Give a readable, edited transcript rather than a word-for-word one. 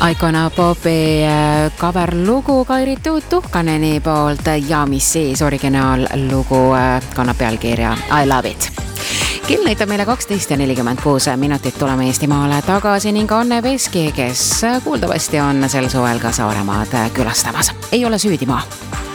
Icona Popi coverlugu Kairi Tuhkaneni poolt ja mis siis originaallugu kannab pealkirja I Love It. Kell näitab meile 12:46 minutit, tuleme Eestimaale tagasi ning Anne Veski, kes kuuldavasti on sel suvel ka Saaremaad külastamas. Ei ole süüdi ma.